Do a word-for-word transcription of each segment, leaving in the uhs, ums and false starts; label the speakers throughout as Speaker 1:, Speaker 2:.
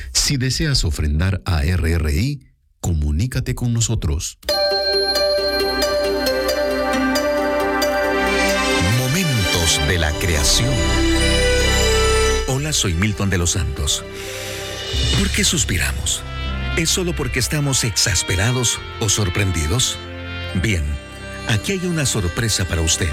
Speaker 1: Si deseas ofrendar a R R I, comunícate con nosotros.
Speaker 2: Momentos de la creación. Hola, soy Milton de los Santos. ¿Por qué suspiramos? ¿Es solo porque estamos exasperados o sorprendidos? Bien, aquí hay una sorpresa para usted.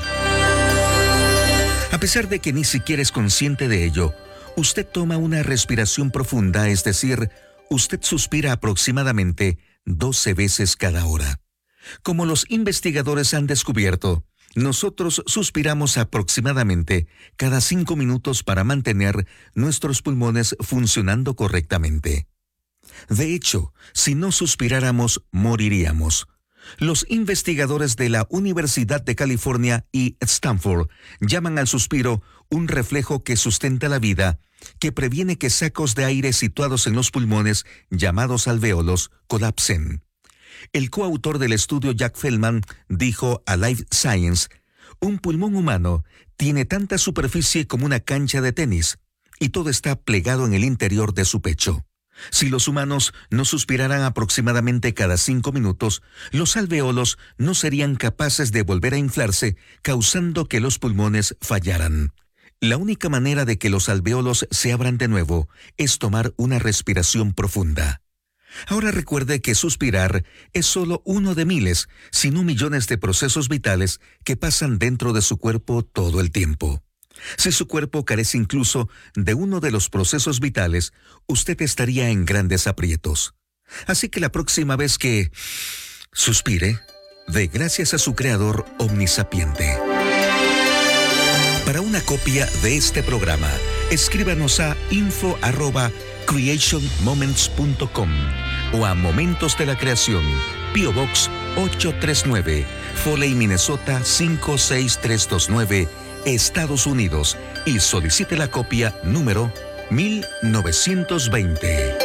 Speaker 2: A pesar de que ni siquiera es consciente de ello, usted toma una respiración profunda, es decir, usted suspira aproximadamente doce veces cada hora. Como los investigadores han descubierto, nosotros suspiramos aproximadamente cada cinco minutos para mantener nuestros pulmones funcionando correctamente. De hecho, si no suspiráramos, moriríamos. Los investigadores de la Universidad de California y Stanford llaman al suspiro un reflejo que sustenta la vida, que previene que sacos de aire situados en los pulmones, llamados alvéolos, colapsen. El coautor del estudio, Jack Feldman, dijo a Life Science: un pulmón humano tiene tanta superficie como una cancha de tenis, y todo está plegado en el interior de su pecho. Si los humanos no suspiraran aproximadamente cada cinco minutos, los alvéolos no serían capaces de volver a inflarse, causando que los pulmones fallaran. La única manera de que los alvéolos se abran de nuevo es tomar una respiración profunda. Ahora recuerde que suspirar es solo uno de miles, si no millones de procesos vitales que pasan dentro de su cuerpo todo el tiempo. Si su cuerpo carece incluso de uno de los procesos vitales, usted estaría en grandes aprietos. Así que la próxima vez que suspire, dé gracias a su creador omnisapiente. Para una copia de este programa, escríbanos a info arroba creation moments punto com o a Momentos de la Creación, P O Box ocho tres nueve, Foley, Minnesota cinco seis tres dos nueve, Estados Unidos, y solicite la copia número mil novecientos veinte.